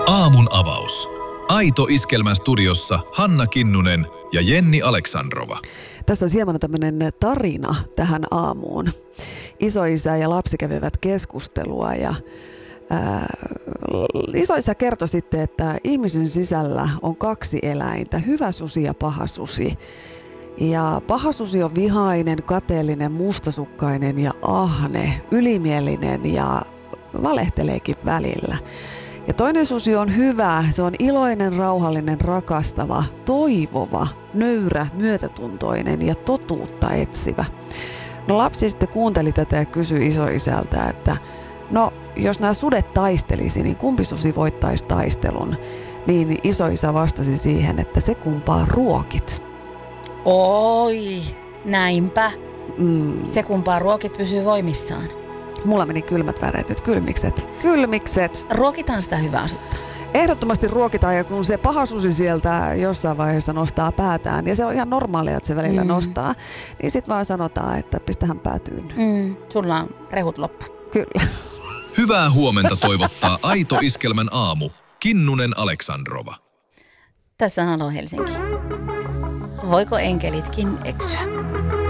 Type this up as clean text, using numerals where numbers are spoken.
Aamun avaus. Aito Iskelmän studiossa Hanna Kinnunen ja Jenni Aleksandrova. Tässä on hieman tämmöinen tarina tähän aamuun. Isoisä ja lapsi kävivät keskustelua ja isoisä kertoi sitten, että ihmisen sisällä on kaksi eläintä, hyvä susi ja paha susi. Ja paha susi on vihainen, kateellinen, mustasukkainen ja ahne, ylimielinen ja valehteleekin välillä. Ja toinen susi on hyvä, se on iloinen, rauhallinen, rakastava, toivova, nöyrä, myötätuntoinen ja totuutta etsivä. No lapsi sitten kuunteli tätä ja kysyi isoisältä, että no jos nämä sudet taistelisi, niin kumpi susi voittaisi taistelun? Niin isoisä vastasi siihen, että se kumpaa ruokit. Oi, näinpä. Se kumpaa ruokit pysyy voimissaan. Mulla meni kylmät väreet nyt, kylmikset. Ruokitaan sitä hyvää sutta. Ehdottomasti ruokitaan, ja kun se paha susi sieltä jossain vaiheessa nostaa päätään, ja se on ihan normaalia, että se välillä nostaa, niin sit vaan sanotaan, että pistähän päätyyn. Sulla on rehut loppu. Kyllä. Hyvää huomenta toivottaa Aito Iskelmän aamu. Kinnunen Aleksandrova. Tässä on Halo Helsinki. Voiko enkelitkin eksyä?